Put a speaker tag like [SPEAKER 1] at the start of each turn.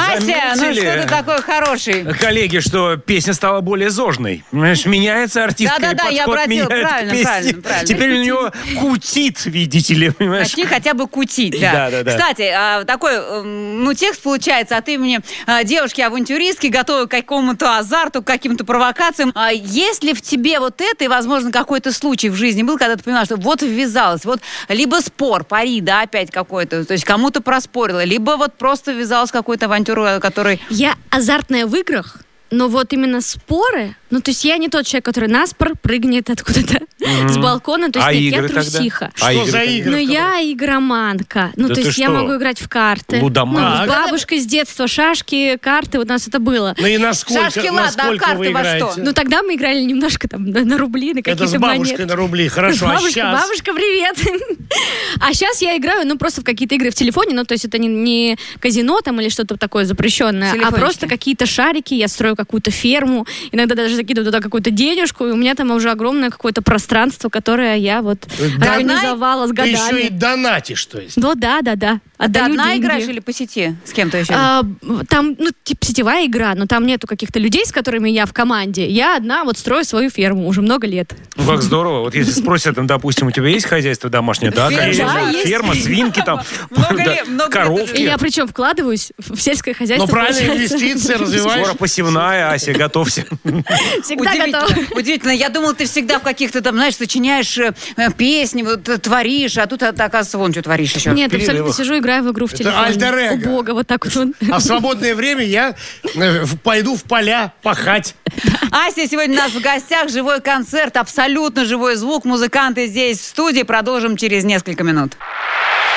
[SPEAKER 1] Ася, ну что ты такой хороший?
[SPEAKER 2] Коллеги, что песня стала более зожной. Понимаешь, меняется артистка,
[SPEAKER 1] Да-да-да,
[SPEAKER 2] и
[SPEAKER 1] я
[SPEAKER 2] подход
[SPEAKER 1] обратила,
[SPEAKER 2] меняет
[SPEAKER 1] правильно.
[SPEAKER 2] Теперь у него кутит, видите ли, понимаешь?
[SPEAKER 1] Начни хотя бы кутить, да.
[SPEAKER 2] Да.
[SPEAKER 1] Кстати, такой, текст получается от имени девушки-авантюристки, готовой к какому-то азарту, к каким-то провокациям. Есть ли в тебе вот это, и, возможно, какой-то случай в жизни был, когда ты поняла, что вот ввязалась, вот либо спор, пари, да, опять какой-то, то есть кому-то проспорила, либо вот просто ввязалась в какую-то авантюру, который...
[SPEAKER 3] Я азартная в играх, но вот именно споры, ну, то есть я не тот человек, который наспор прыгнет откуда-то с балкона, то есть нет, я трусиха.
[SPEAKER 4] Что за игры?
[SPEAKER 3] Ну, я игроманка. Ну,
[SPEAKER 2] Да
[SPEAKER 3] то есть я могу играть в карты.
[SPEAKER 2] Лудоман.
[SPEAKER 3] Ну, с бабушкой с детства шашки, карты, вот у нас это было.
[SPEAKER 4] Ну и насколько,
[SPEAKER 1] Шашки, ладно, а карты
[SPEAKER 4] вы
[SPEAKER 1] во что?
[SPEAKER 4] играете?
[SPEAKER 3] Ну, тогда мы играли немножко там на рубли, на какие-то
[SPEAKER 4] Это с бабушкой
[SPEAKER 3] монеты.
[SPEAKER 4] на рубли, хорошо, а сейчас?
[SPEAKER 3] Бабушка, привет! А сейчас я играю, ну, просто в какие-то игры в телефоне, ну, то есть это не казино там или что-то такое запрещенное, а просто какие-то шарики, я строю какую-то ферму, иногда даже закидываю туда какую-то денежку, и у меня там уже огромное какое-то пространство, которое я вот организовала с годами.
[SPEAKER 4] Ты еще и донатишь, то есть.
[SPEAKER 3] Ну, да.
[SPEAKER 1] Ты
[SPEAKER 3] Отдаю
[SPEAKER 1] одна
[SPEAKER 3] деньги.
[SPEAKER 1] играешь или по сети? С кем-то еще?
[SPEAKER 3] Там, ну, типа сетевая игра, но там нету каких-то людей, с которыми я в команде. Я одна вот строю свою ферму уже много лет.
[SPEAKER 2] Ну, как здорово. Вот если спросят, там, допустим, у тебя есть хозяйство домашнее? Да, конечно.
[SPEAKER 3] Да, есть.
[SPEAKER 2] Ферма, свинки там, коровки.
[SPEAKER 3] И я причем вкладываюсь в сельское хозяйство.
[SPEAKER 4] Ну, правильно,
[SPEAKER 3] получается.
[SPEAKER 4] инвестиции развиваешь.
[SPEAKER 2] Скоро посевная, Ася, готовься.
[SPEAKER 3] Всегда готова.
[SPEAKER 1] Удивительно. Я думала, ты всегда в каких-то там, знаешь, сочиняешь песни, вот, творишь, а тут, оказывается, вон что творишь еще.
[SPEAKER 3] Нет, абсолютно сижу, играю в игру в телефоне.
[SPEAKER 4] альтер-эго.
[SPEAKER 3] Убого, вот так вот.
[SPEAKER 4] А в свободное время я пойду в поля пахать.
[SPEAKER 1] Ася сегодня у нас в гостях. Живой концерт, абсолютно живой звук. Музыканты здесь в студии. Продолжим через несколько минут.